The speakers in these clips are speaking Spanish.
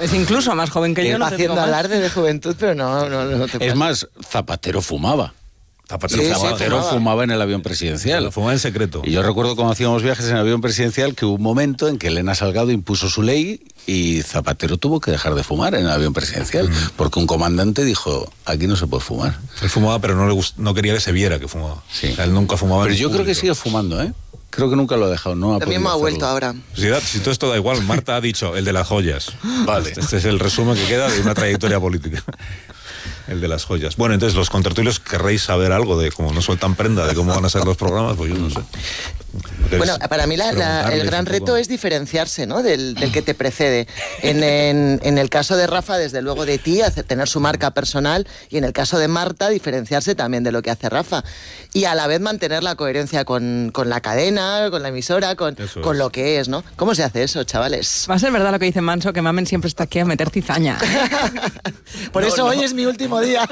Es incluso más joven que yo. No haciendo alarde de juventud, pero no te Es más, Zapatero fumaba. Zapatero fumaba en el avión presidencial. Lo fumaba en secreto. Y yo recuerdo cuando hacíamos viajes en el avión presidencial que hubo un momento en que Elena Salgado impuso su ley y Zapatero tuvo que dejar de fumar en el avión presidencial porque un comandante dijo, aquí no se puede fumar. Él fumaba, pero no quería que se viera que fumaba. Sí. O sea, él nunca fumaba. Pero yo creo que sigue fumando, ¿eh? Creo que nunca lo ha dejado. No También me ha vuelto ahora. Si todo esto da igual, Marta ha dicho el de las joyas. Vale. Este es el resumen que queda de una trayectoria política. El de las joyas. Bueno, entonces los contertulios querréis saber algo de cómo no sueltan prenda, de cómo van a ser los programas, pues yo no sé. Bueno, para mí el gran reto es diferenciarse, ¿no? del que te precede. En el caso de Rafa, desde luego de ti, tener su marca personal, y en el caso de Marta, diferenciarse también de lo que hace Rafa. Y a la vez mantener la coherencia con la cadena, con la emisora, con lo que es, ¿no? ¿Cómo se hace eso, chavales? Va a ser verdad lo que dice Manso, que Mamen siempre está aquí a meter cizaña. Por eso hoy es mi último día.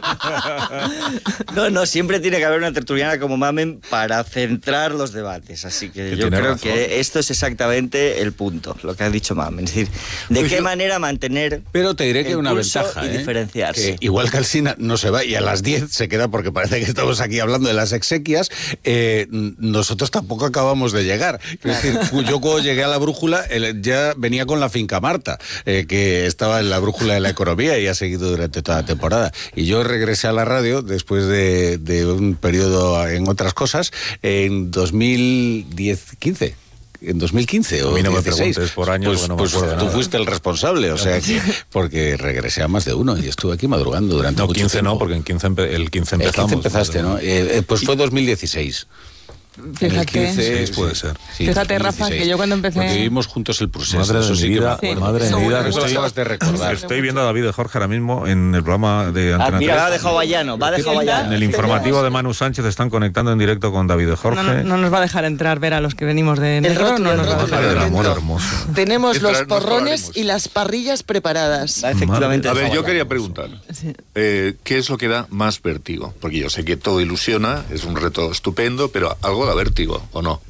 No, siempre tiene que haber una tertuliana como Mamen para centrar los debates. Así que yo creo que esto es exactamente el punto, lo que ha dicho Mamen. Es decir, de qué manera mantener. Pero te diré que hay una ventaja, y diferenciarse. Que igual que Alsina no se va y a las 10 se queda porque parece que estamos aquí hablando de las exequias, nosotros tampoco acabamos de llegar. Es decir, yo cuando llegué a la brújula ya venía con la finca Marta, que estaba en la brújula de la economía y ha seguido durante toda la temporada. Y yo regresé a la radio después de un periodo en otras cosas en 2015. En 2015 o 2016. No me preguntes por años, pues tú fuiste el responsable, o sea, porque regresé a más de uno y estuve aquí madrugando durante mucho 15 tiempo. No, porque el 15 empezamos. El 15 empezaste, ¿no? Pues fue 2016. Fíjate, 15, sí, puede ser. Sí, fíjate, 2016. Rafa, que yo cuando empecé... Porque vivimos juntos el proceso. Madre de mi vida, madre de mi vida. Estoy viendo a David de Jorge ahora mismo en el programa de Antena 3. Mira, va a dejar Vallano. En el informativo de Manu Sánchez están conectando en directo con David de Jorge. No nos va a dejar entrar ver a los que venimos de negro. No nos va a dejar. El amor hermoso. Tenemos los porrones y las parrillas preparadas. Efectivamente. A ver, yo quería preguntar, ¿qué es lo que da más vértigo? Porque yo sé que todo ilusiona, es un reto estupendo, pero algo da vértigo, ¿o no?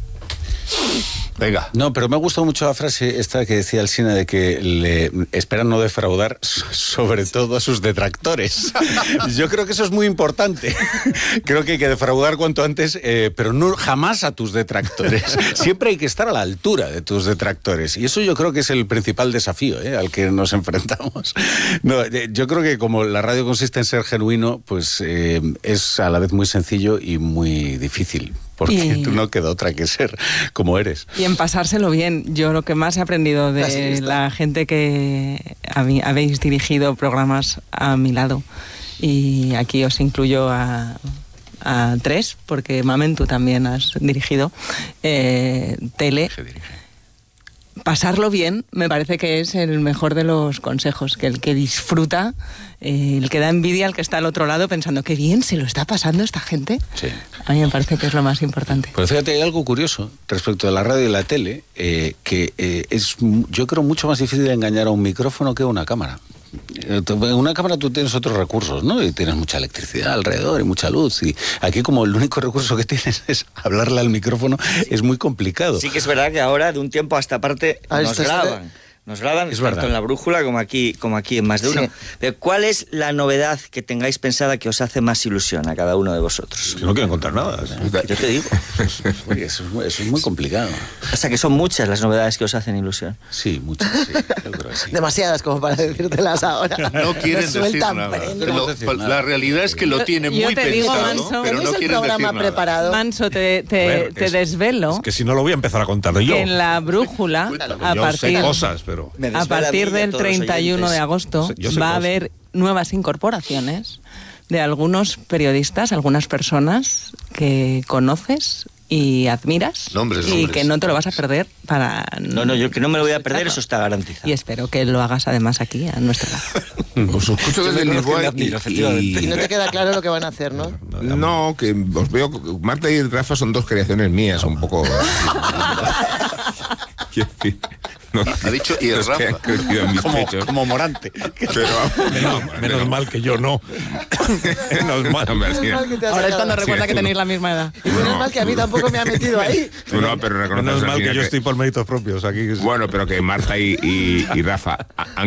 Venga. No, pero me ha gustado mucho la frase esta que decía Alsina de que le esperan no defraudar, sobre todo a sus detractores. Yo creo que eso es muy importante. Creo que hay que defraudar cuanto antes, pero no jamás a tus detractores. Siempre hay que estar a la altura de tus detractores. Y eso yo creo que es el principal desafío al que nos enfrentamos. No, yo creo que como la radio consiste en ser genuino, pues es a la vez muy sencillo y muy difícil. Porque tú no queda otra que ser como eres. Y en pasárselo bien. Yo lo que más he aprendido de la gente que habéis dirigido programas a mi lado, y aquí os incluyo a tres, porque Mamen, tú también has dirigido tele. Pasarlo bien me parece que es el mejor de los consejos, que el que disfruta, el que da envidia al que está al otro lado pensando qué bien se lo está pasando esta gente. Sí. A mí me parece que es lo más importante. Pero fíjate, hay algo curioso respecto de la radio y la tele, que es, yo creo, mucho más difícil engañar a un micrófono que a una cámara. En una cámara tú tienes otros recursos, ¿no? Y tienes mucha electricidad alrededor y mucha luz. Y aquí, como el único recurso que tienes es hablarle al micrófono, es muy complicado. Sí que es verdad que ahora, de un tiempo a esta parte, nos graban. Nos graban tanto en la brújula como aquí en Más de Uno. Sí. Pero ¿cuál es la novedad que tengáis pensada que os hace más ilusión a cada uno de vosotros? Que no quieren contar nada. Yo te digo. Oye, eso es muy complicado. O sea, que son muchas las novedades que os hacen ilusión. Sí, muchas, sí. Yo creo que sí. Demasiadas como para decírtelas ahora. No quieren decir nada. La realidad es que lo tienen muy pensado, digo, Manso, pero no quieren decir nada. Preparado. Manso, te desvelo. Es que si no lo voy a empezar a contar yo. Que en la brújula, yo sé cosas, pero... A partir del 31 de agosto va a haber nuevas incorporaciones de algunos periodistas, algunas personas que conoces y admiras, nombres, que no te lo vas a perder para... No, yo que no me lo voy a perder, eso está garantizado. Y espero que lo hagas además aquí, a nuestra lado. Os escucho desde Lisboa y no te queda claro lo que van a hacer, ¿no? No, que os veo... Marta y Rafa son dos creaciones mías, un poco... No, ha dicho y el Rafa como Morante. Pero, menos mal que yo no. Menos mal. Ahora es cuando recuerda que tenéis la misma edad. Y menos mal que a mí tampoco me ha metido ahí. No, pero menos mal que yo estoy por méritos propios aquí. Bueno, pero que Marta y Rafa